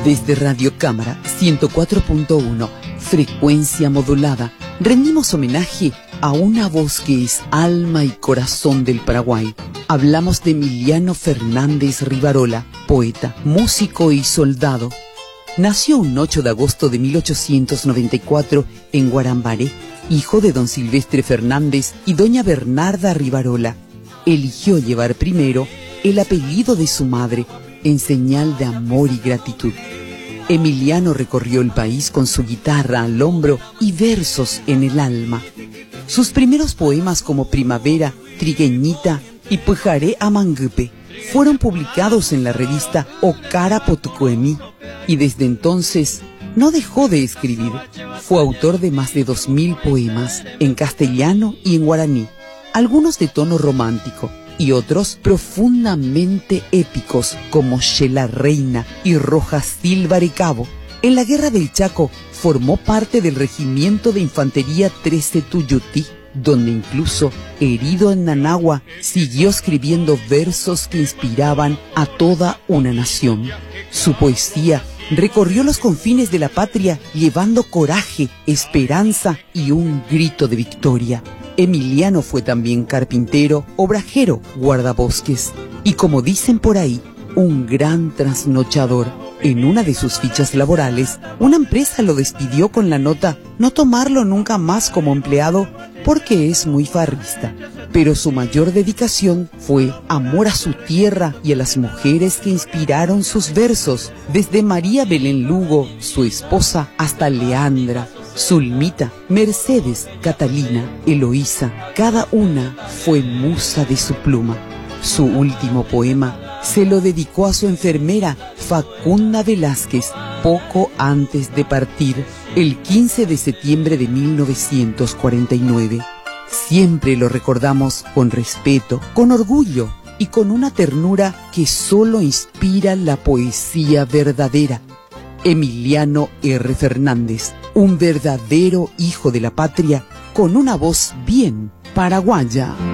Desde Radio Cámara 104.1, frecuencia modulada, rendimos homenaje a una voz que es alma y corazón del Paraguay. Hablamos de Emiliano Fernández Rivarola, poeta, músico y soldado. Nació un 8 de agosto de 1894 en Guarambaré, hijo de don Silvestre Fernández y doña Bernarda Rivarola. Eligió llevar primero el apellido de su madre, en señal de amor y gratitud. Emiliano recorrió el país con su guitarra al hombro y versos en el alma. Sus primeros poemas como Primavera, Trigueñita y Pujaré a Mangupe fueron publicados en la revista Ocara Potucoemí y desde entonces no dejó de escribir. Fue autor de más de 2000 poemas en castellano y en guaraní, algunos de tono romántico y otros profundamente épicos como Shela Reina y Rojas Silva y Cabo. En la Guerra del Chaco formó parte del Regimiento de Infantería 13 Tuyutí, donde incluso, herido en Nanagua, siguió escribiendo versos que inspiraban a toda una nación. Su poesía recorrió los confines de la patria llevando coraje, esperanza y un grito de victoria. Emiliano fue también carpintero, obrajero, guardabosques y, como dicen por ahí, un gran trasnochador. En una de sus fichas laborales, una empresa lo despidió con la nota no tomarlo nunca más como empleado porque es muy farrista. Pero su mayor dedicación fue amor a su tierra y a las mujeres que inspiraron sus versos, desde María Belén Lugo, su esposa, hasta Leandra, Zulmita, Mercedes, Catalina, Eloísa. Cada una fue musa de su pluma. Su último poema se lo dedicó a su enfermera Facunda Velázquez poco antes de partir, el 15 de septiembre de 1949. Siempre lo recordamos con respeto, con orgullo y con una ternura que solo inspira la poesía verdadera. Emiliano R. Fernández, un verdadero hijo de la patria con una voz bien paraguaya.